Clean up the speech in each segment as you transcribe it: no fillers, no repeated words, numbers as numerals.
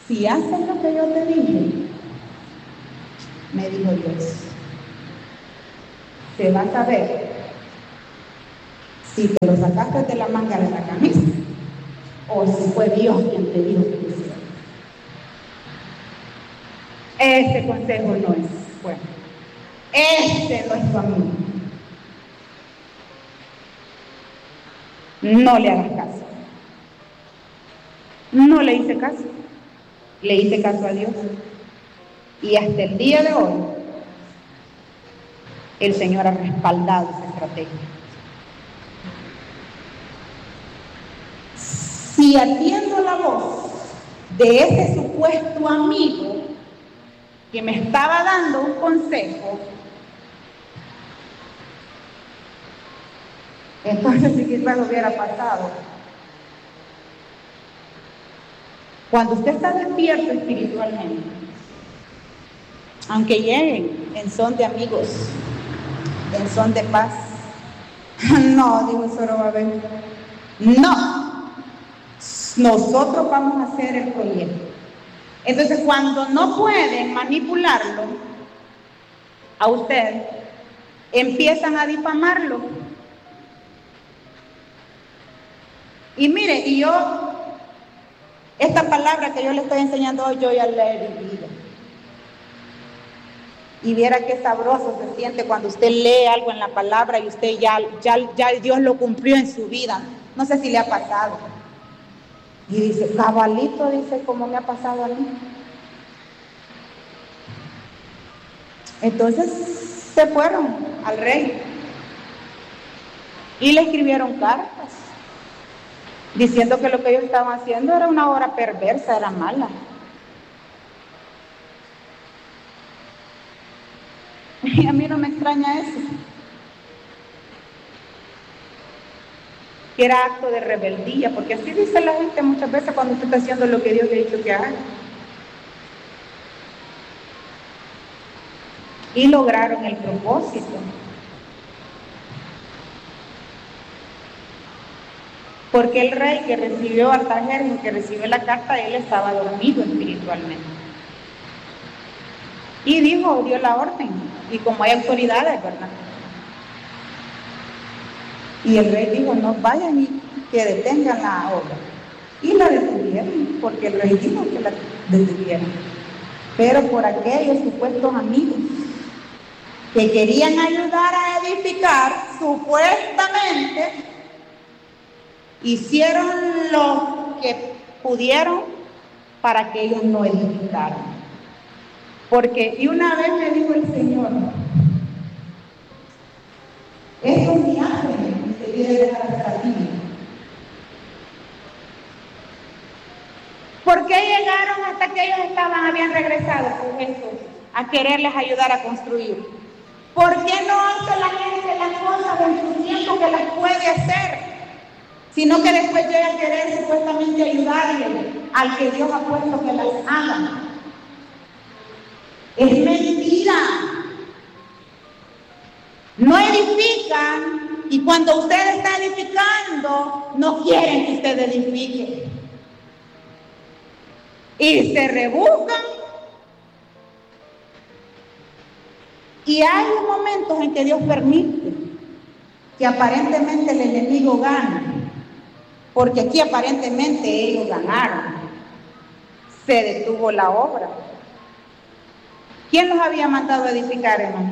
si haces lo que yo te dije, me dijo Dios, se va a saber si te lo sacaste de la manga de la camisa o si fue Dios quien te dijo que lo hiciera. Ese consejo no es bueno. Este no es tu amigo. No le hagas caso. No le hice caso. Le hice caso a Dios. Y hasta el día de hoy, el Señor ha respaldado esa estrategia. Si atiendo la voz de ese supuesto amigo que me estaba dando un consejo, entonces si quizás hubiera pasado. Cuando usted está despierto espiritualmente, aunque lleguen en son de amigos, en son de paz, no, dijo Zorobabel, no, nosotros vamos a hacer el proyecto. Entonces, cuando no pueden manipularlo a usted, empiezan a difamarlo. Y mire, y yo, esta palabra que yo le estoy enseñando hoy, yo ya la he vivido. Y viera qué sabroso se siente cuando usted lee algo en la palabra y usted ya Dios lo cumplió en su vida. No sé si le ha pasado. Y dice, cabalito, dice, como me ha pasado a mí. Entonces se fueron al rey y le escribieron cartas diciendo que lo que ellos estaban haciendo era una obra perversa, era mala. Y a mí no me extraña eso. Que era acto de rebeldía, porque así dice la gente muchas veces cuando usted está haciendo lo que Dios le ha dicho que haga. Y lograron el propósito. Porque el rey que recibió a Artajerjes, que recibió la carta, él estaba dormido espiritualmente. Y dijo, dio la orden. Y como hay autoridades, ¿verdad? Y el rey dijo, no vayan y que detengan la obra. Y la detuvieron, porque el rey dijo que la detuvieran. Pero por aquellos supuestos amigos que querían ayudar a edificar, supuestamente, hicieron lo que pudieron para que ellos no edificaran. Porque, y una vez me dijo el Señor, estos viajes se deben dejar hasta ti. ¿Por qué llegaron hasta que ellos habían regresado con Jesús a quererles ayudar a construir? ¿Por qué no hace la gente las cosas en su tiempo que las puede hacer? Sino que después llega a querer supuestamente ayudarle al que Dios ha puesto que las haga. Es mentira. No edifican, y cuando usted está edificando, no quieren que usted edifique. Y se rebuscan. Y hay momentos en que Dios permite que aparentemente el enemigo gane, porque aquí aparentemente ellos ganaron. Se detuvo la obra. ¿Quién los había mandado a edificar, hermano?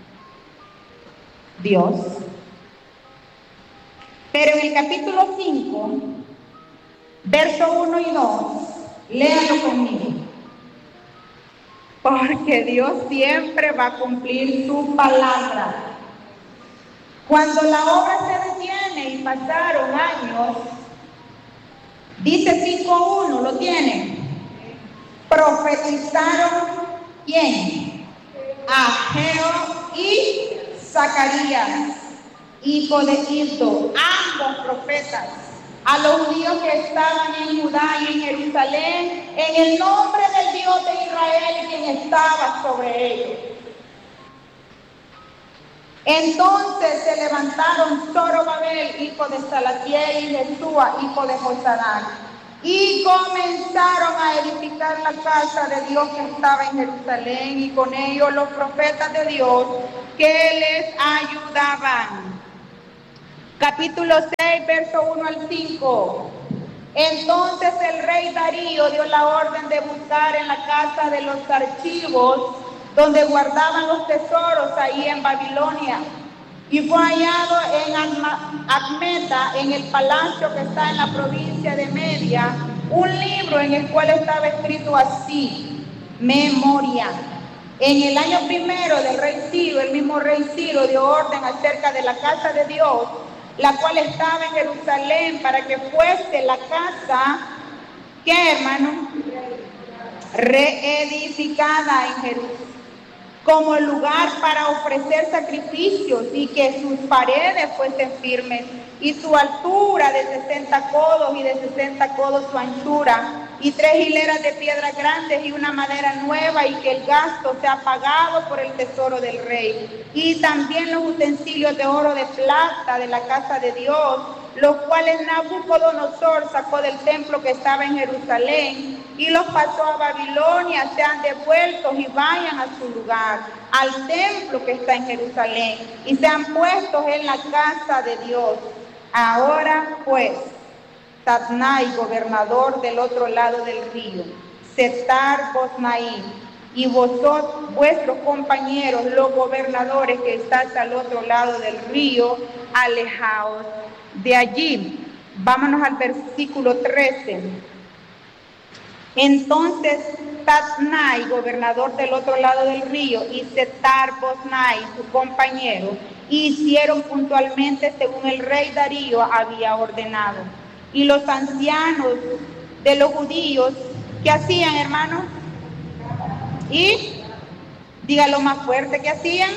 Dios. Pero en el capítulo 5, verso 1 y 2, léalo conmigo. Porque Dios siempre va a cumplir su palabra. Cuando la obra se detiene y pasaron años, dice 5:1, ¿lo tienen? Profetizaron, ¿quién? Ageo y Zacarías, hijo de Iddo, ambos profetas, a los judíos que estaban en Judá y en Jerusalén, en el nombre del Dios de Israel, quien estaba sobre ellos. Entonces se levantaron Zorobabel, hijo de Salatiel, y Jesúa, hijo de Josadán, Y comenzaron a edificar la casa de Dios que estaba en Jerusalén, y con ellos los profetas de Dios que les ayudaban. Capítulo 6, verso 1 al 5. Entonces el rey Darío dio la orden de buscar en la casa de los archivos donde guardaban los tesoros ahí en Babilonia. Y fue hallado en Admeta, en el palacio que está en la provincia de Media, un libro en el cual estaba escrito así: Memoria. En el año primero del rey Ciro, el mismo rey Ciro dio orden acerca de la casa de Dios, la cual estaba en Jerusalén, para que fuese la casa, ¿qué, hermano? Reedificada en Jerusalén, como lugar para ofrecer sacrificios, y que sus paredes fuesen firmes, y su altura de 60 codos, y de 60 codos su anchura, y 3 hileras de piedras grandes, y una madera nueva, y que el gasto sea pagado por el tesoro del rey. Y también los utensilios de oro, de plata, de la casa de Dios, los cuales Nabucodonosor sacó del templo que estaba en Jerusalén, y los pasó a Babilonia, sean devueltos y vayan a su lugar, al templo que está en Jerusalén, y sean puestos en la casa de Dios. Ahora pues, Tatnai, gobernador del otro lado del río, Setar-Boznai, y vosotros, vuestros compañeros, los gobernadores que estáis al otro lado del río, alejaos de allí. Vámonos al versículo 13. Entonces Tatnai, gobernador del otro lado del río, y Setar-Boznai, su compañero, hicieron puntualmente según el rey Darío había ordenado. Y los ancianos de los judíos, ¿qué hacían, hermanos? Y dígalo más fuerte, ¿qué hacían?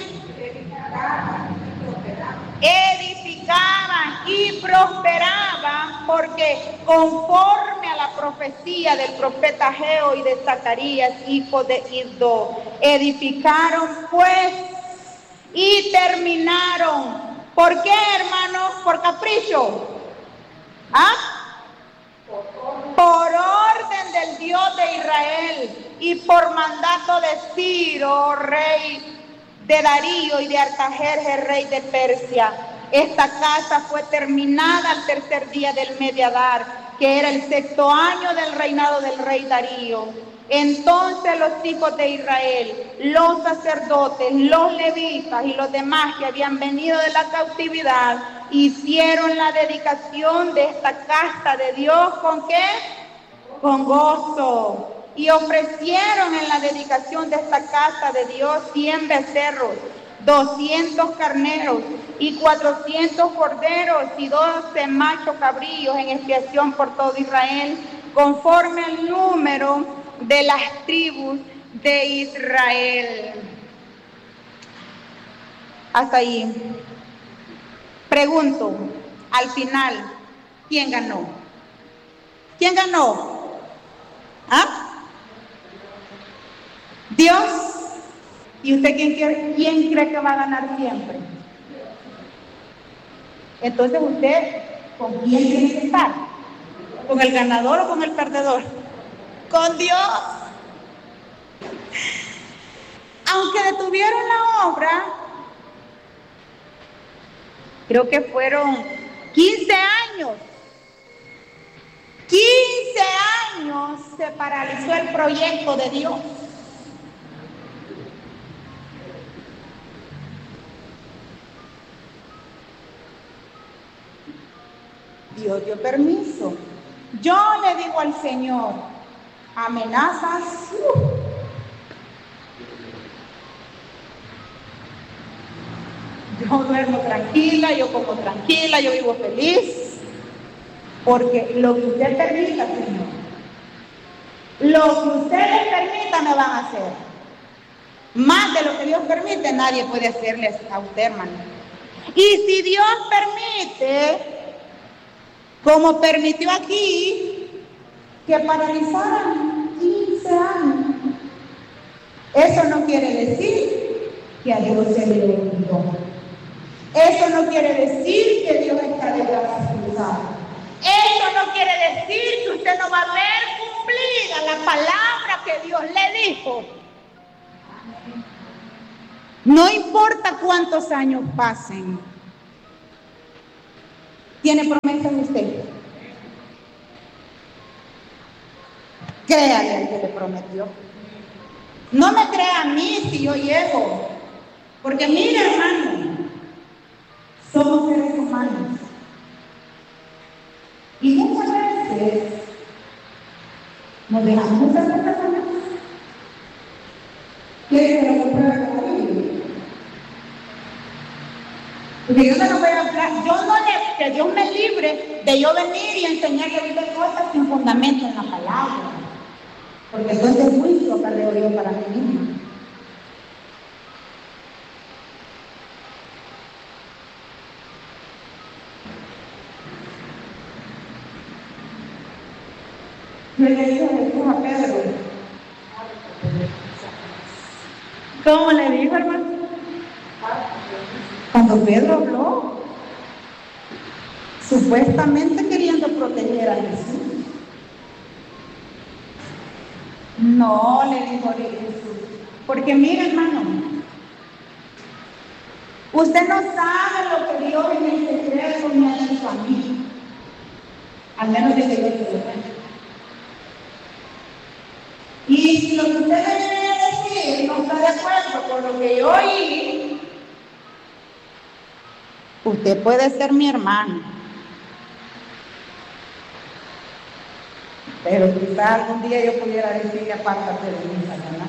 Edificaban y prosperaban, porque conforme a la profecía del profeta Ageo y de Zacarías, hijo de Iddo, edificaron pues y terminaron. ¿Por qué, hermanos? ¿Por capricho? ¿Ah? Por orden del Dios de Israel y por mandato de Ciro, rey de Darío, y de Artajerjes, rey de Persia. Esta casa fue terminada al tercer día del mes de Adar, que era el 6º año del reinado del rey Darío. Entonces los hijos de Israel, los sacerdotes, los levitas y los demás que habían venido de la cautividad, hicieron la dedicación de esta casa de Dios, ¿con qué? Con gozo. Y ofrecieron en la dedicación de esta casa de Dios 100 becerros, 200 carneros y 400 corderos y 12 machos cabríos en expiación por todo Israel, conforme al número de las tribus de Israel. Hasta ahí. Pregunto, al final, ¿quién ganó? ¿Quién ganó? ¿Ah? Dios. ¿Y usted quién cree que va a ganar siempre? Entonces usted, ¿con quién tiene que estar? ¿Con el ganador o con el perdedor? Con Dios. Aunque detuvieron la obra, creo que fueron 15 años. 15 años se paralizó el proyecto de Dios. Dios dio permiso. Yo le digo al Señor, amenazas. Yo duermo tranquila, yo como tranquila, yo vivo feliz. Porque lo que usted permita, Señor, lo que ustedes permitan me van a hacer. Más de lo que Dios permite, nadie puede hacerle a usted, hermano. Y si Dios permite, como permitió aquí, que paralizaran 15 años, eso no quiere decir que a Dios se le olvidó. Eso no quiere decir que Dios está de brazos cruzados. Eso no quiere decir que usted no va palabra que Dios le dijo, no importa cuántos años pasen, tiene promesa en usted. Créale al que le prometió. No me crea a mí si yo llego, porque mire, hermano, somos seres humanos y muchas veces nos dejamos de hacer personas. ¿Quiere que lo compruebe con la Biblia? Porque yo no voy a hablar, que Dios me libre de yo venir y enseñarle a cosas sin fundamento en la palabra. Porque entonces juicio acarreo yo para mí mismo. Yo le dije a Jesús a Pedro. ¿Cómo le dijo, hermano? Cuando Pedro habló, supuestamente queriendo proteger a Jesús. No, le dijo Jesús. Porque mire, hermano, usted no sabe lo que Dios en el secreto me ha dicho a mí. Al menos de que yo se lo cuente. Y si lo que usted me viene a decir no está de acuerdo con lo que yo oí, usted puede ser mi hermano. Pero quizás algún día yo pudiera decirle, apártate de mí, Satanás.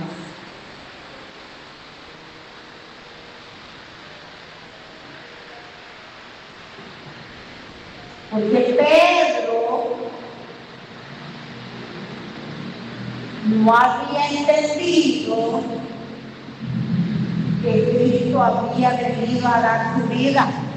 Porque Pedro no había entendido que Cristo había venido a dar su vida.